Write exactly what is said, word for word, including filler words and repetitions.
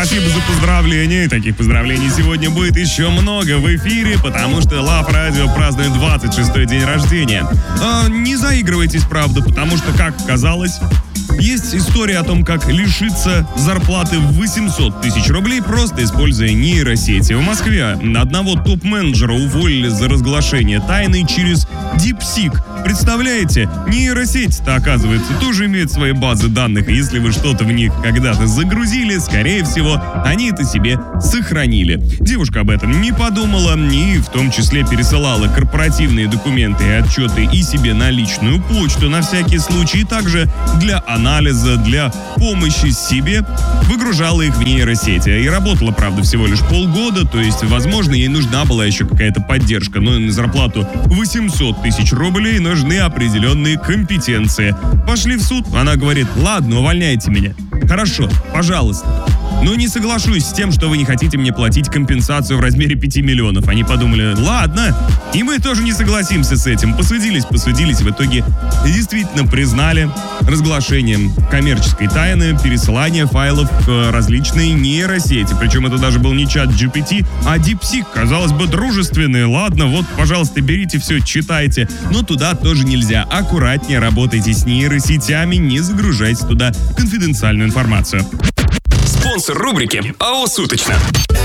спасибо за поздравления. Таких поздравлений сегодня будет еще много в эфире, потому что Love Radio празднует двадцать шестой день рождения. А, не заигрывайтесь, правда, потому что, как оказалось, есть история о том, как лишиться зарплаты в восемьсот тысяч рублей, просто используя нейросети. В Москве одного топ-менеджера уволили за разглашение тайны через DeepSeek. Представляете, нейросеть-то, оказывается, тоже имеет свои базы данных, и если вы что-то в них когда-то загрузили, скорее всего, они это себе сохранили. Девушка об этом не подумала и в том числе пересылала корпоративные документы и отчеты и себе на личную почту на всякий случай, и также для анализа, для помощи себе выгружала их в нейросети. И работала, правда, всего лишь полгода, то есть, возможно, ей нужна была еще какая-то поддержка, но на зарплату восемьсот тысяч рублей нужны определенные компетенции. Пошли в суд, она говорит: ладно, увольняйте меня. Хорошо, пожалуйста. Но не соглашусь с тем, что вы не хотите мне платить компенсацию в размере пяти миллионов. Они подумали: ладно, и мы тоже не согласимся с этим. Посудились, посудились, в итоге действительно признали разглашением коммерческой тайны пересылание файлов в различные нейросети. Причем это даже был не чат джи пи ти, а DeepSeek. Казалось бы, дружественный. Ладно, вот, пожалуйста, берите все, читайте. Но туда тоже нельзя. Аккуратнее работайте с нейросетями, не загружайте туда конфиденциальную информацию. Спонсор рубрики АО «Суточно».